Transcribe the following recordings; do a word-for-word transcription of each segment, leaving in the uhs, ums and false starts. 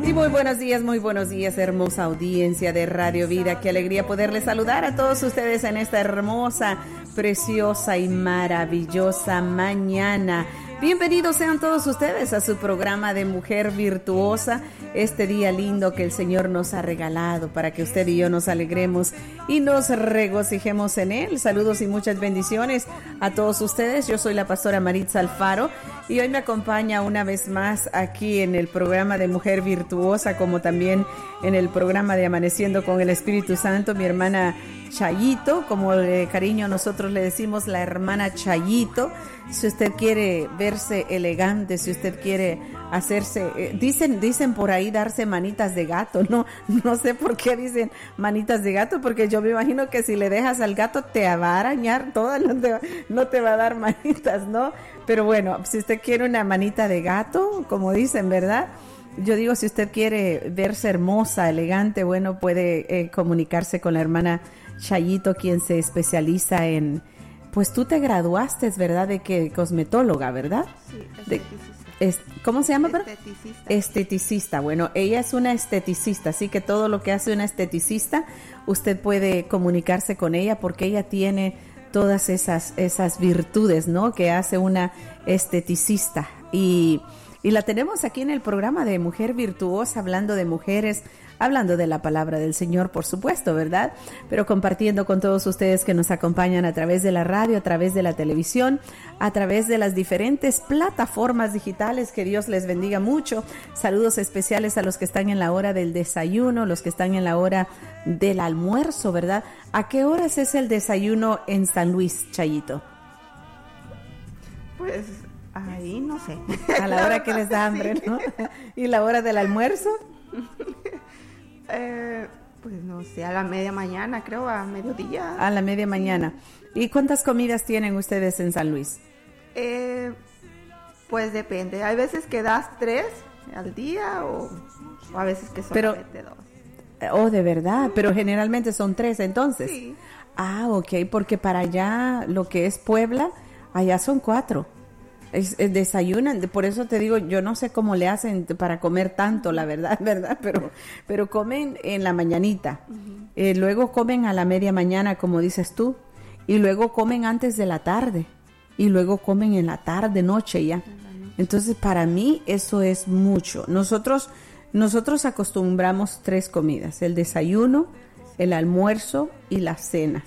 Y muy buenos días, muy buenos días, hermosa audiencia de Radio Vida. Qué alegría poderles saludar a todos ustedes en esta hermosa, preciosa y maravillosa mañana. Bienvenidos sean todos ustedes a su programa de Mujer Virtuosa, este día lindo que el Señor nos ha regalado para que usted y yo nos alegremos y nos regocijemos en él. Saludos y muchas bendiciones a todos ustedes. Yo soy la pastora Maritza Alfaro y hoy me acompaña una vez más aquí en el programa de Mujer Virtuosa, como también en el programa de Amaneciendo con el Espíritu Santo, mi hermana Chayito, como de cariño nosotros le decimos la hermana Chayito. Si usted quiere verse elegante, si usted quiere hacerse, eh, dicen dicen por ahí darse manitas de gato, no no sé por qué dicen manitas de gato, porque yo me imagino que si le dejas al gato te va a arañar toda, no te, no te va a dar manitas, ¿no? Pero bueno, si usted quiere una manita de gato, como dicen, ¿verdad? Yo digo, si usted quiere verse hermosa, elegante, bueno, puede eh, comunicarse con la hermana Chayito, quien se especializa en, pues tú te graduaste, ¿verdad? De que cosmetóloga, ¿verdad? Sí, de, es, ¿Cómo se llama? Esteticista. Esteticista. Bueno, ella es una esteticista, así que todo lo que hace una esteticista, usted puede comunicarse con ella porque ella tiene todas esas, esas virtudes, ¿no? Que hace una esteticista. Y, y la tenemos aquí en el programa de Mujer Virtuosa, hablando de mujeres, hablando de la palabra del Señor, por supuesto, ¿verdad? Pero compartiendo con todos ustedes que nos acompañan a través de la radio, a través de la televisión, a través de las diferentes plataformas digitales. Que Dios les bendiga mucho. Saludos especiales a los que están en la hora del desayuno, los que están en la hora del almuerzo, ¿verdad? ¿A qué horas es el desayuno en San Luis, Chayito? Pues ahí no sé. A la hora que les da hambre, ¿no? ¿Y la hora del almuerzo? Eh, pues no sé, a la media mañana, creo, a mediodía. A la media mañana. ¿Y cuántas comidas tienen ustedes en San Luis? Eh, pues depende. Hay veces que das tres al día o, o a veces que solamente Pero, dos. Oh, de verdad, pero generalmente son tres entonces. Sí. Ah, ok, porque para allá lo que es Puebla, allá son cuatro. Es, es desayunan, por eso te digo, yo no sé cómo le hacen para comer tanto, la verdad, verdad, pero pero comen en la mañanita, uh-huh. eh, luego comen a la media mañana, como dices tú, y luego comen antes de la tarde, y luego comen en la tarde, noche ya. Uh-huh. Entonces, para mí eso es mucho. Nosotros nosotros acostumbramos tres comidas: el desayuno, el almuerzo y la cena.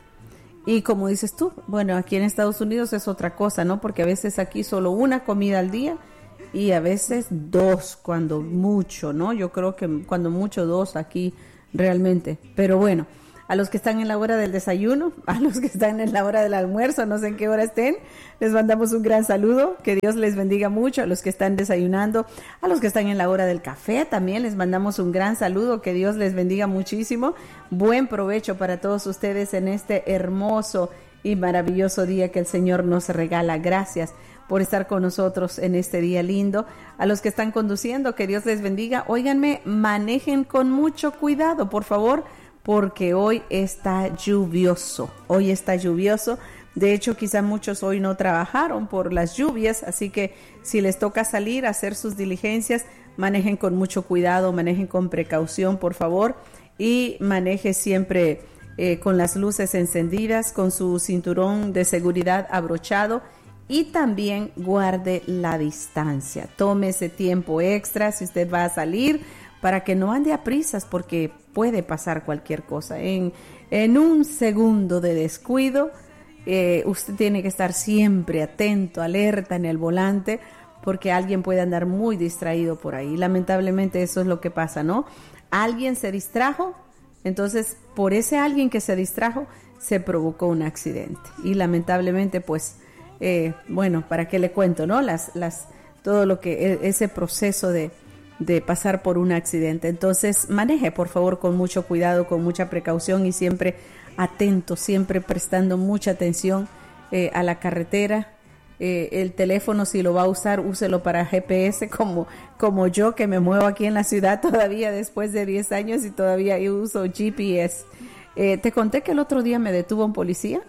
Y como dices tú, bueno, aquí en Estados Unidos es otra cosa, ¿no? Porque a veces aquí solo una comida al día y a veces dos, cuando mucho, ¿no? Yo creo que cuando mucho dos aquí realmente. Pero bueno, a los que están en la hora del desayuno, a los que están en la hora del almuerzo, no sé en qué hora estén, les mandamos un gran saludo, que Dios les bendiga mucho. A los que están desayunando, a los que están en la hora del café, también les mandamos un gran saludo, que Dios les bendiga muchísimo. Buen provecho para todos ustedes en este hermoso y maravilloso día que el Señor nos regala. Gracias por estar con nosotros en este día lindo. A los que están conduciendo, que Dios les bendiga. Óiganme, manejen con mucho cuidado, por favor, porque hoy está lluvioso, hoy está lluvioso. De hecho, quizá muchos hoy no trabajaron por las lluvias, así que si les toca salir a hacer sus diligencias, manejen con mucho cuidado, manejen con precaución, por favor, y maneje siempre eh, con las luces encendidas, con su cinturón de seguridad abrochado, y también guarde la distancia. Tome ese tiempo extra si usted va a salir, para que no ande a prisas, porque puede pasar cualquier cosa. En, en un segundo de descuido, eh, usted tiene que estar siempre atento, alerta en el volante, porque alguien puede andar muy distraído por ahí. Lamentablemente eso es lo que pasa, ¿no? Alguien se distrajo, entonces por ese alguien que se distrajo, se provocó un accidente. Y lamentablemente, pues, eh, bueno, ¿para qué le cuento, no? Las, las, todo lo que, ese proceso de de pasar por un accidente. Entonces, maneje, por favor, con mucho cuidado, con mucha precaución y siempre atento, siempre prestando mucha atención eh, a la carretera. Eh, el teléfono, si lo va a usar, úselo para G P S, como, como yo, que me muevo aquí en la ciudad todavía después de diez años y todavía yo uso G P S. Eh, ¿Te conté que el otro día me detuvo un policía?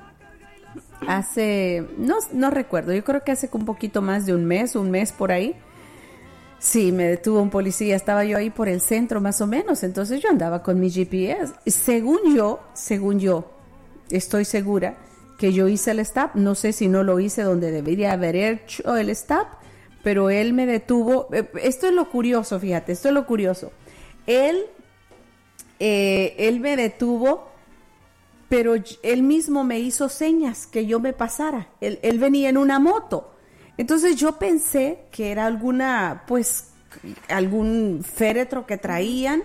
Hace, no, no recuerdo, yo creo que hace un poquito más de un mes, un mes por ahí. Sí, me detuvo un policía, estaba yo ahí por el centro más o menos, entonces yo andaba con mi G P S. Según yo, según yo, estoy segura que yo hice el stop, no sé si no lo hice donde debería haber hecho el stop, pero él me detuvo. Esto es lo curioso, fíjate, esto es lo curioso. Él, eh, él me detuvo, pero él mismo me hizo señas que yo me pasara. Él, él venía en una moto. Entonces yo pensé que era alguna, pues, algún féretro que traían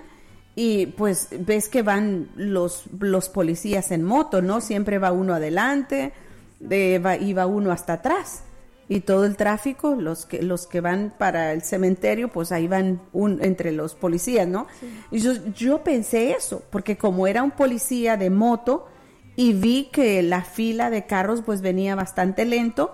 y pues ves que van los, los policías en moto, ¿no? Siempre va uno adelante, de, va, y va uno hasta atrás. Y todo el tráfico, los que, los que van para el cementerio, pues ahí van un, entre los policías, ¿no? Sí. Y yo, yo pensé eso, porque como era un policía de moto y vi que la fila de carros pues venía bastante lento,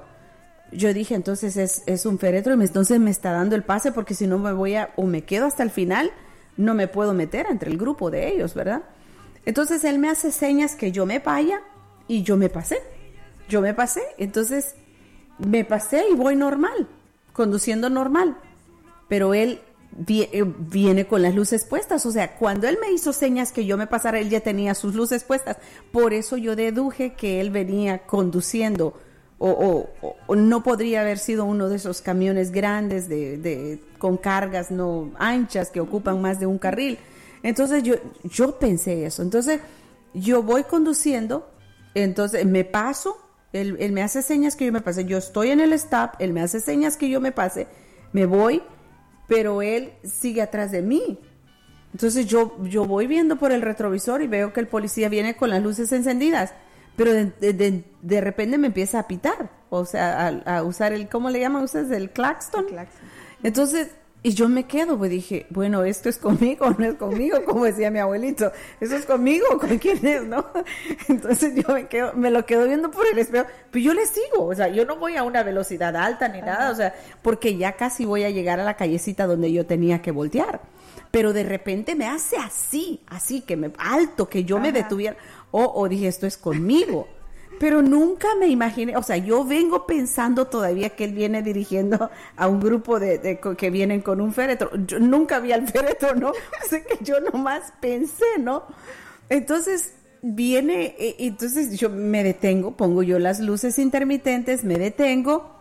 yo dije, entonces es, es un féretro y me, entonces me está dando el pase porque si no me voy a, o me quedo hasta el final, no me puedo meter entre el grupo de ellos, ¿verdad? Entonces él me hace señas que yo me vaya y yo me pasé, yo me pasé, entonces me pasé y voy normal, conduciendo normal, pero él vi, viene con las luces puestas, o sea, cuando él me hizo señas que yo me pasara, él ya tenía sus luces puestas, por eso yo deduje que él venía conduciendo. O, o, o no podría haber sido uno de esos camiones grandes de, de, con cargas no anchas que ocupan más de un carril. Entonces yo, yo pensé eso. Entonces yo voy conduciendo, entonces me paso, él, él me hace señas que yo me pase. Yo estoy en el stop, él me hace señas que yo me pase, me voy, pero él sigue atrás de mí. Entonces yo, yo voy viendo por el retrovisor y veo que el policía viene con las luces encendidas. Pero de, de, de repente me empieza a pitar, o sea, a, a usar el, ¿cómo le llaman ustedes? El claxon. El claxon. Entonces, y yo me quedo, pues dije, bueno, ¿esto es conmigo o no es conmigo? Como decía mi abuelito, ¿eso es conmigo o con quién es, no? Entonces yo me quedo, me lo quedo viendo por el espejo, pero yo le sigo, o sea, yo no voy a una velocidad alta ni nada, o sea, porque ya casi voy a llegar a la callecita donde yo tenía que voltear. Pero de repente me hace así, así, que me, alto, que yo Ajá. me detuviera. O, o dije, esto es conmigo. Pero nunca me imaginé, o sea, yo vengo pensando todavía que él viene dirigiendo a un grupo de, de que vienen con un féretro. Yo nunca vi al féretro, ¿no? O sea, que yo nomás pensé, ¿no? Entonces viene, eh, entonces yo me detengo, pongo yo las luces intermitentes, me detengo.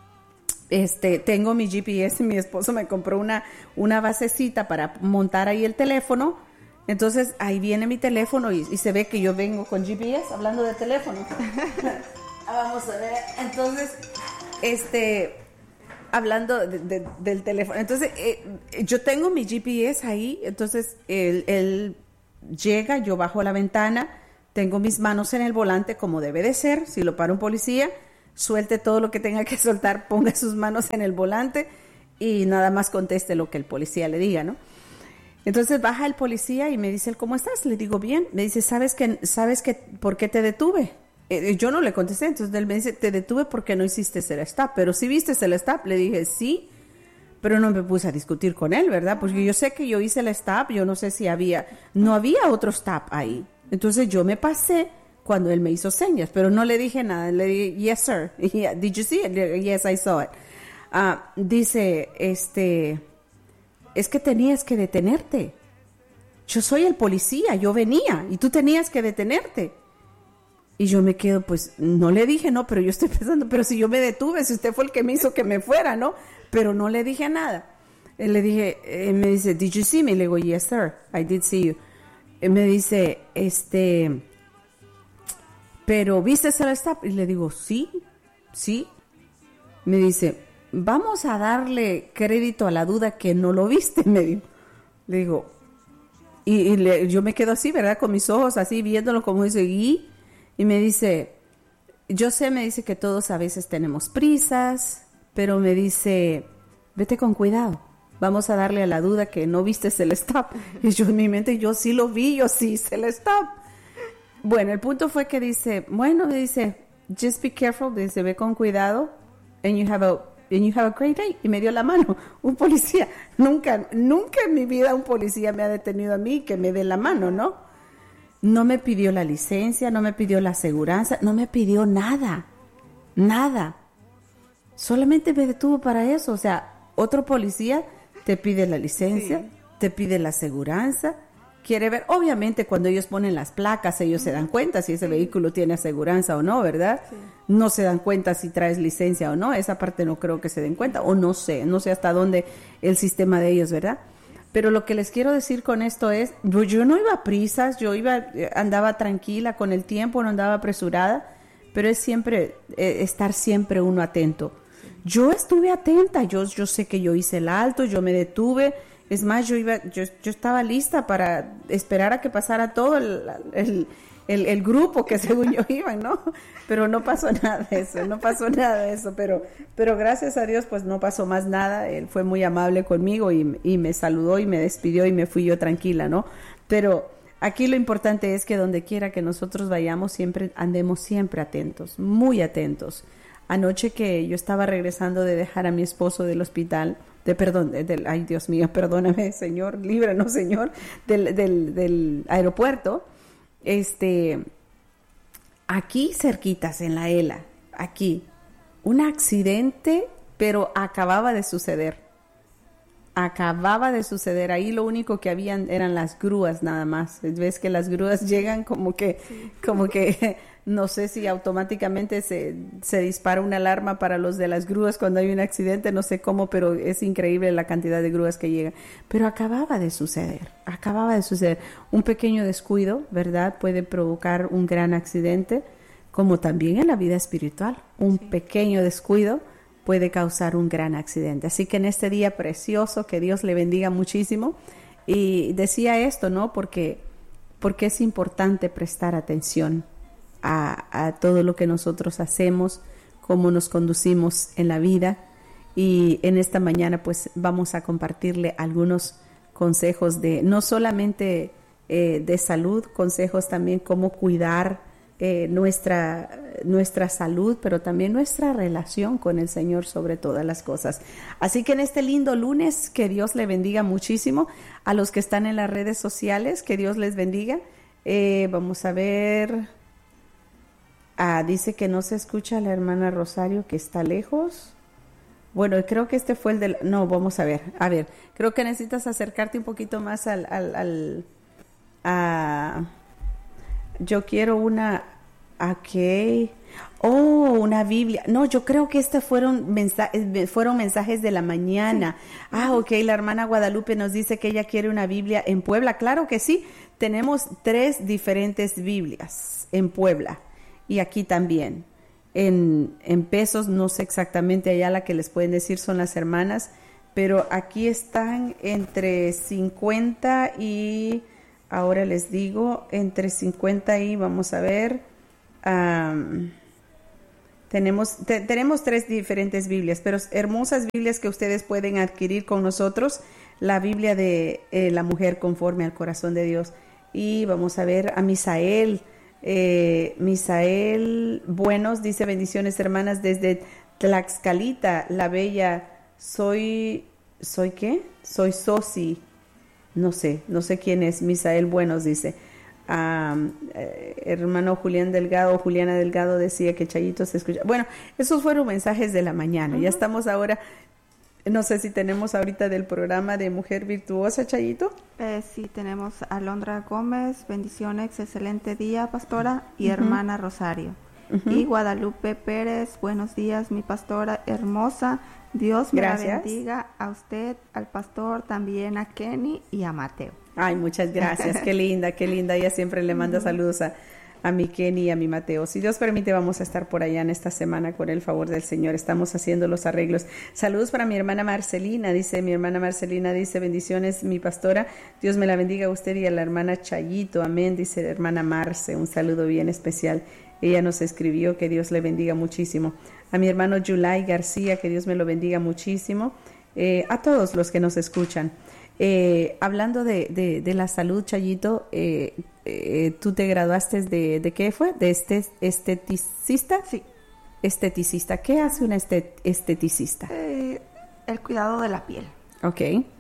Este, tengo mi G P S, mi esposo me compró una, una basecita para montar ahí el teléfono. Entonces ahí viene mi teléfono y, y se ve que yo vengo con G P S hablando de teléfono. Vamos a ver. Entonces, este, hablando de, de, del teléfono. Entonces, eh, yo tengo mi G P S ahí. Entonces, él, él llega, yo bajo la ventana, tengo mis manos en el volante como debe de ser. Si lo para un policía, suelte todo lo que tenga que soltar, ponga sus manos en el volante y nada más conteste lo que el policía le diga, ¿no? Entonces baja el policía y me dice, ¿cómo estás? Le digo, bien. Me dice, ¿sabes que, sabes que por qué te detuve? Eh, yo no le contesté, entonces él me dice, te detuve porque no hiciste el stop, pero sí viste el stop. Le dije, sí, pero no me puse a discutir con él, ¿verdad? Porque yo sé que yo hice el stop, yo no sé si había, no había otro stop ahí. Entonces yo me pasé cuando él me hizo señas, pero no le dije nada. Le dije, yes, sir. Yeah, did you see it? Yes, I saw it. Uh, dice, este... es que tenías que detenerte. Yo soy el policía, yo venía y tú tenías que detenerte. Y yo me quedo, pues, no le dije, no, pero yo estoy pensando, pero si yo me detuve, si usted fue el que me hizo que me fuera, ¿no? Pero no le dije nada. Él le dije, eh, me dice, did you see me? Le digo, yes, sir, I did see you. Él me dice, este, pero ¿viste el stop? Y le digo, sí, sí. Me dice, vamos a darle crédito a la duda que no lo viste, me dijo. Le digo, y, y le, yo me quedo así, ¿verdad? Con mis ojos así, viéndolo como dice, y, y me dice, yo sé, me dice que todos a veces tenemos prisas, pero me dice, vete con cuidado, vamos a darle a la duda que no viste el stop. Y yo en mi mente, yo sí lo vi, yo sí hice el stop. Bueno, el punto fue que dice, bueno, dice, just be careful, dice, ve con cuidado, and you have a And you have a great day. Y me dio la mano un policía. Nunca, nunca en mi vida un policía me ha detenido a mí que me dé la mano, ¿no? No me pidió la licencia, no me pidió la aseguranza, no me pidió nada, nada. Solamente me detuvo para eso. O sea, otro policía te pide la licencia, sí. te pide la aseguranza, quiere ver, obviamente cuando ellos ponen las placas, ellos uh-huh. se dan cuenta si ese sí. vehículo tiene aseguranza o no, ¿verdad? Sí. No se dan cuenta si traes licencia o no, esa parte no creo que se den cuenta, o no sé, no sé hasta dónde el sistema de ellos, ¿verdad? Pero lo que les quiero decir con esto es, yo, yo no iba a prisas, yo iba, andaba tranquila con el tiempo, no andaba apresurada, pero es siempre, eh, estar siempre uno atento. Yo estuve atenta, yo, yo sé que yo hice el alto, yo me detuve, es más, yo iba, yo, yo estaba lista para esperar a que pasara todo el, el, el, el grupo que según yo iban, ¿no? Pero no pasó nada de eso, no pasó nada de eso, pero, pero gracias a Dios pues no pasó más nada, él fue muy amable conmigo y, y me saludó y me despidió y me fui yo tranquila, ¿no? Pero aquí lo importante es que donde quiera que nosotros vayamos, siempre andemos siempre atentos, muy atentos. Anoche que yo estaba regresando de dejar a mi esposo del hospital, de perdón, de, de, ay Dios mío, perdóname, Señor, líbranos, Señor, del, del, del aeropuerto, este, aquí cerquitas en la ELA, aquí, un accidente, pero acababa de suceder, acababa de suceder, ahí lo único que habían eran las grúas nada más, ves que las grúas llegan como que, sí. como que... No sé si automáticamente se, se dispara una alarma para los de las grúas cuando hay un accidente, no sé cómo, pero es increíble la cantidad de grúas que llegan. Pero acababa de suceder, acababa de suceder. Un pequeño descuido, ¿verdad?, puede provocar un gran accidente, como también en la vida espiritual. Un sí. pequeño descuido puede causar un gran accidente. Así que en este día precioso, que Dios le bendiga muchísimo. Y decía esto, ¿no?, porque, porque es importante prestar atención A, a todo lo que nosotros hacemos, cómo nos conducimos en la vida. Y en esta mañana pues vamos a compartirle algunos consejos de no solamente eh, de salud, consejos también cómo cuidar eh, nuestra, nuestra salud, pero también nuestra relación con el Señor sobre todas las cosas. Así que en este lindo lunes, que Dios le bendiga muchísimo. A los que están en las redes sociales, que Dios les bendiga. Eh, vamos a ver... Ah, dice que no se escucha a la hermana Rosario, que está lejos. Bueno, creo que este fue el del... No, vamos a ver, a ver. Creo que necesitas acercarte un poquito más al... al, al a... Yo quiero una... Ok. Oh, una Biblia. No, yo creo que estos fueron, mensa fueron mensajes de la mañana. Sí. Ah, ok, la hermana Guadalupe nos dice que ella quiere una Biblia en Puebla. Claro que sí, tenemos tres diferentes Biblias en Puebla. Y aquí también, en, en pesos, no sé exactamente allá la que les pueden decir son las hermanas, pero aquí están entre cincuenta y, ahora les digo, entre cincuenta y, vamos a ver, um, tenemos, te, tenemos tres diferentes Biblias, pero hermosas Biblias que ustedes pueden adquirir con nosotros, la Biblia de eh, la mujer conforme al corazón de Dios. Y vamos a ver a Misael. Eh, Misael Buenos dice: bendiciones hermanas desde Tlaxcalita, la bella. Soy, ¿soy qué? Soy Sosi. No sé, no sé quién es. Misael Buenos dice. Um, eh, hermano Julián Delgado, Juliana Delgado decía que Chayito se escucha. Bueno, esos fueron mensajes de la mañana. Uh-huh. Ya estamos ahora. No sé si tenemos ahorita del programa de Mujer Virtuosa, Chayito. Eh, sí, tenemos a Alondra Gómez, bendiciones, excelente día, pastora, y uh-huh. hermana Rosario. Uh-huh. Y Guadalupe Pérez, buenos días, mi pastora hermosa, Dios me la bendiga a usted, al pastor, también a Kenny y a Mateo. Ay, muchas gracias, qué linda, qué linda, ella siempre le manda uh-huh. saludos a... a mi Kenny y a mi Mateo. Si Dios permite, vamos a estar por allá en esta semana con el favor del Señor. Estamos haciendo los arreglos. Saludos para mi hermana Marcelina, dice, mi hermana Marcelina dice, bendiciones, mi pastora. Dios me la bendiga a usted y a la hermana Chayito. Amén, dice la hermana Marce. Un saludo bien especial. Ella nos escribió, que Dios le bendiga muchísimo. A mi hermano Yulai García, que Dios me lo bendiga muchísimo. Eh, a todos los que nos escuchan. Eh, hablando de, de, de la salud, Chayito, eh, eh, ¿tú te graduaste de, de qué fue? ¿De este, esteticista? Sí. Esteticista. ¿Qué hace un estet, esteticista? Eh, el cuidado de la piel. Ok.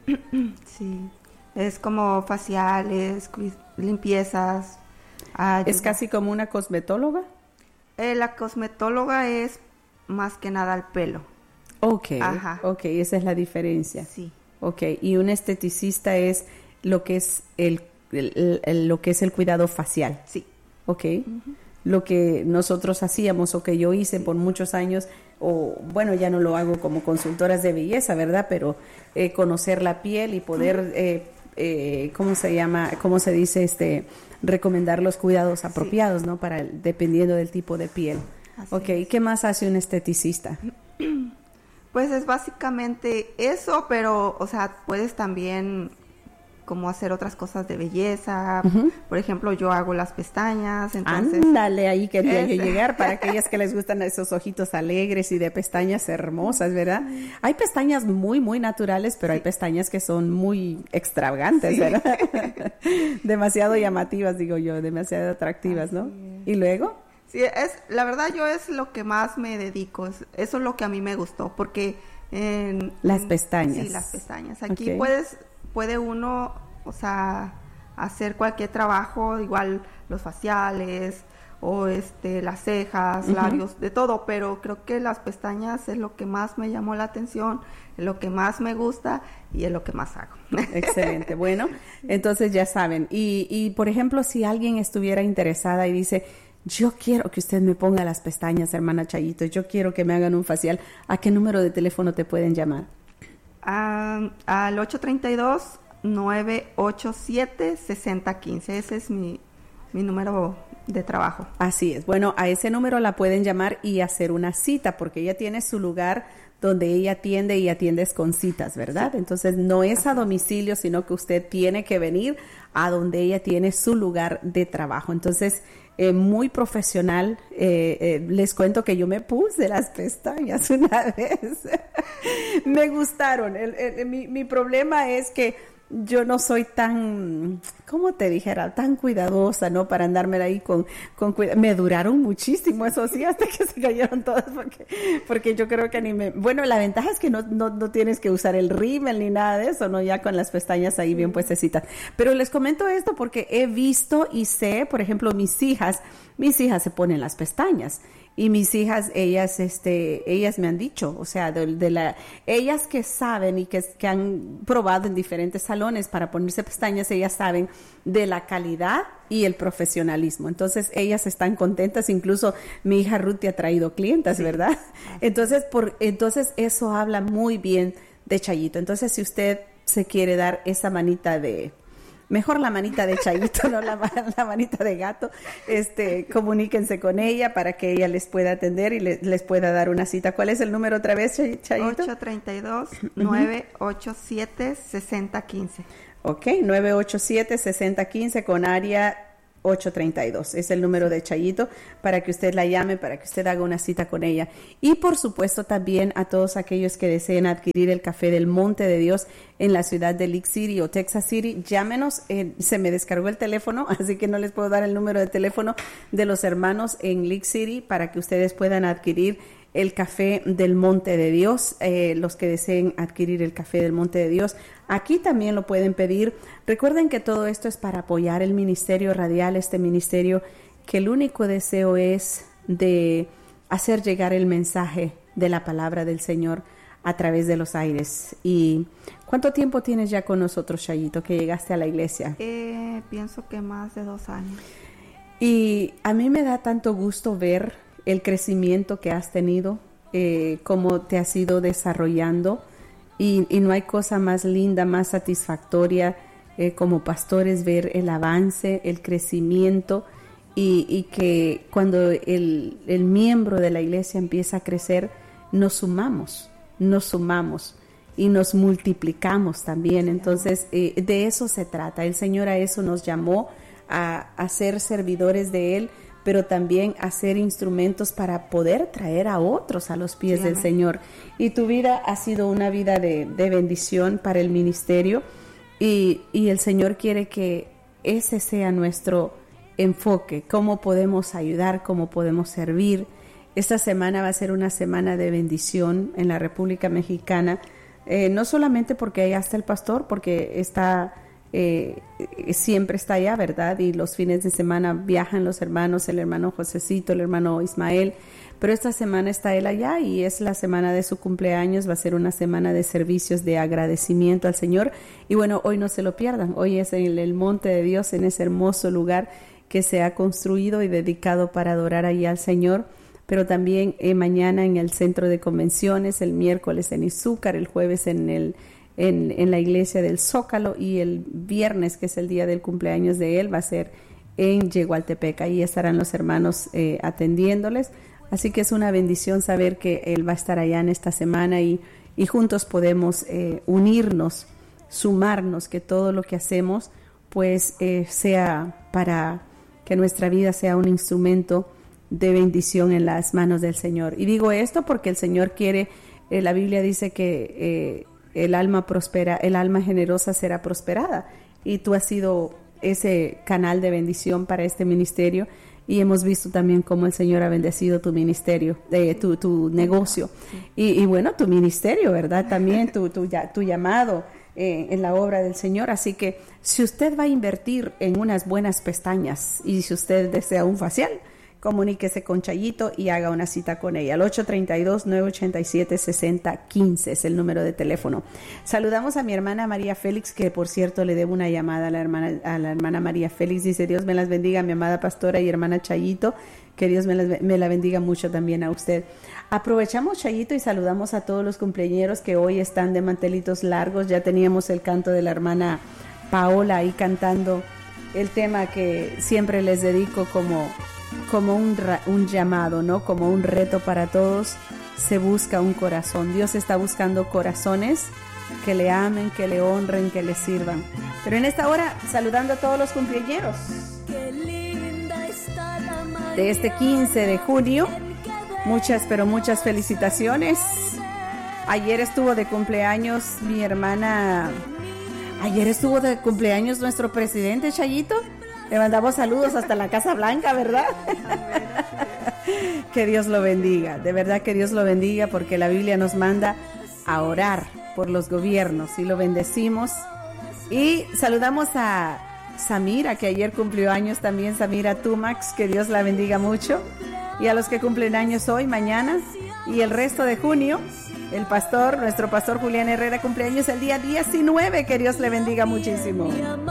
Sí. Es como faciales, limpiezas. Ayuda. ¿Es casi como una cosmetóloga? Eh, la cosmetóloga es más que nada el pelo. Ok. Ajá. Ok, esa es la diferencia. Sí. Ok, y un esteticista es lo que es el, el, el- lo que es el cuidado facial. Sí. Ok. Uh-huh. Lo que nosotros hacíamos o que yo hice por muchos años, o bueno, ya no lo hago como consultoras de belleza, ¿verdad? Pero eh, conocer la piel y poder, uh-huh. eh, eh, ¿cómo se llama? ¿Cómo se dice? Este, recomendar los cuidados apropiados, sí. ¿no? Para el, dependiendo del tipo de piel. Así ok, es. ¿Qué más hace un esteticista? Pues es básicamente eso, pero, o sea, puedes también como hacer otras cosas de belleza. Uh-huh. Por ejemplo, yo hago las pestañas, entonces... Ándale, ahí quería es... yo llegar para aquellas que les gustan esos ojitos alegres y de pestañas hermosas, ¿verdad? Hay pestañas muy, muy naturales, pero sí. hay pestañas que son muy extravagantes, sí. ¿verdad? Demasiado llamativas, digo yo, demasiado atractivas, así ¿no? Es. ¿Y luego? Sí, es, la verdad yo es lo que más me dedico, es, eso es lo que a mí me gustó, porque... En, las pestañas. Sí, las pestañas. Aquí okay. puedes... puede uno, o sea, hacer cualquier trabajo, igual los faciales o este las cejas, uh-huh. labios, de todo, pero creo que las pestañas es lo que más me llamó la atención, es lo que más me gusta y es lo que más hago. Excelente, bueno, entonces ya saben, y, y por ejemplo, si alguien estuviera interesada y dice, yo quiero que usted me ponga las pestañas, hermana Chayito, yo quiero que me hagan un facial, ¿a qué número de teléfono te pueden llamar? Uh, al ocho tres dos, nueve ocho siete, seis cero uno cinco. Ese es mi, mi número de trabajo. Así es. Bueno, a ese número la pueden llamar y hacer una cita, porque ella tiene su lugar donde ella atiende y atiendes con citas, ¿verdad? Sí. Entonces no es a domicilio, sino que usted tiene que venir a donde ella tiene su lugar de trabajo. Entonces, eh, muy profesional. Eh, eh, les cuento que yo me puse las pestañas una vez. Me gustaron. El, el, mi, mi problema es que yo no soy tan, ¿cómo te dijera? Tan cuidadosa, ¿no? Para andarme ahí con, con cuidado. Me duraron muchísimo, eso sí, hasta que se cayeron todas, porque, porque yo creo que ni me... Bueno, la ventaja es que no, no, no tienes que usar el rímel ni nada de eso, ¿no? Ya con las pestañas ahí bien puestecitas. Pero les comento esto porque he visto y sé, por ejemplo, mis hijas, mis hijas se ponen las pestañas. Y mis hijas, ellas, este, ellas me han dicho, o sea, de, de la, ellas que saben y que, que han probado en diferentes salones para ponerse pestañas, ellas saben de la calidad y el profesionalismo. Entonces, ellas están contentas. Incluso mi hija Ruth te ha traído clientas, sí. ¿verdad? Entonces, por, entonces eso habla muy bien de Chayito. Entonces, si usted se quiere dar esa manita de... Mejor la manita de Chayito, no la, la manita de gato. Este, comuníquense con ella para que ella les pueda atender y le, les pueda dar una cita. ¿Cuál es el número otra vez, Chayito? ocho tres dos, nueve ocho siete, seis cero uno cinco. Ok, nueve ocho siete, seis cero uno cinco con área ocho tres dos. Es el número de Chayito para que usted la llame, para que usted haga una cita con ella. Y por supuesto también a todos aquellos que deseen adquirir el café del Monte de Dios en la ciudad de League City o Texas City, llámenos. Eh, se me descargó el teléfono, así que no les puedo dar el número de teléfono de los hermanos en League City para que ustedes puedan adquirir el café del Monte de Dios. Eh, los que deseen adquirir el café del Monte de Dios, aquí también lo pueden pedir. Recuerden que todo esto es para apoyar el ministerio radial, este ministerio que el único deseo es de hacer llegar el mensaje de la palabra del Señor a través de los aires. ¿Y cuánto tiempo tienes ya con nosotros, Chayito, que llegaste a la iglesia? Eh, pienso que más de dos años. Y a mí me da tanto gusto ver el crecimiento que has tenido, eh, cómo te has ido desarrollando, y, y no hay cosa más linda, más satisfactoria eh, como pastores ver el avance, el crecimiento, y, y que cuando el, el miembro de la iglesia empieza a crecer, nos sumamos, nos sumamos y nos multiplicamos también. Entonces, eh, de eso se trata. El Señor a eso nos llamó, a, a ser servidores de Él, pero también hacer instrumentos para poder traer a otros a los pies sí, del amén. Señor. Y tu vida ha sido una vida de, de bendición para el ministerio, y, y el Señor quiere que ese sea nuestro enfoque, cómo podemos ayudar, cómo podemos servir. Esta semana va a ser una semana de bendición en la República Mexicana, eh, no solamente porque allá está el pastor, porque está... Eh, siempre está allá, ¿verdad? Y los fines de semana viajan los hermanos, el hermano Josecito, el hermano Ismael, pero esta semana está él allá y es la semana de su cumpleaños, va a ser una semana de servicios de agradecimiento al Señor. Y bueno, hoy no se lo pierdan, hoy es en el, el monte de Dios, en ese hermoso lugar que se ha construido y dedicado para adorar ahí al Señor, pero también eh, mañana en el centro de convenciones, el miércoles en Izúcar, el jueves en el en, en la iglesia del Zócalo, y el viernes, que es el día del cumpleaños de él, va a ser en Yegualtepec. Ahí estarán los hermanos eh, atendiéndoles, así que es una bendición saber que él va a estar allá en esta semana y, y juntos podemos eh, unirnos, sumarnos, que todo lo que hacemos pues eh, sea para que nuestra vida sea un instrumento de bendición en las manos del Señor. Y digo esto porque el Señor quiere, eh, la Biblia dice que eh, el alma prospera, el alma generosa será prosperada, y tú has sido ese canal de bendición para este ministerio, y hemos visto también cómo el Señor ha bendecido tu ministerio, eh, tu, tu negocio, y, y bueno, tu ministerio, ¿verdad? También tu, tu, tu llamado eh, en la obra del Señor. Así que si usted va a invertir en unas buenas pestañas, y si usted desea un facial, comuníquese con Chayito y haga una cita con ella. Al ocho tres dos, nueve ocho siete, seis cero uno cinco es el número de teléfono. Saludamos a mi hermana María Félix, que por cierto le debo una llamada a la hermana, a la hermana María Félix. Dice: Dios me las bendiga, mi amada pastora y hermana Chayito. Que Dios me, las, me la bendiga mucho también a usted. Aprovechamos, Chayito, y saludamos a todos los cumpleañeros que hoy están de mantelitos largos. Ya teníamos el canto de la hermana Paola ahí cantando el tema que siempre les dedico como... como un, un llamado, ¿no? Como un reto para todos. Se busca un corazón. Dios está buscando corazones que le amen, que le honren, que le sirvan. Pero en esta hora, saludando a todos los cumpleañeros de este quince de junio. Muchas, pero muchas felicitaciones. Ayer estuvo de cumpleaños mi hermana. Ayer estuvo de cumpleaños nuestro presidente, Chayito. Le mandamos saludos hasta la Casa Blanca, ¿verdad? Que Dios lo bendiga, de verdad que Dios lo bendiga, porque la Biblia nos manda a orar por los gobiernos y lo bendecimos. Y saludamos a Samira, que ayer cumplió años también, Samira Tumax, que Dios la bendiga mucho. Y a los que cumplen años hoy, mañana y el resto de junio, el pastor, nuestro pastor Julián Herrera, cumpleaños el día diecinueve, que Dios le bendiga muchísimo.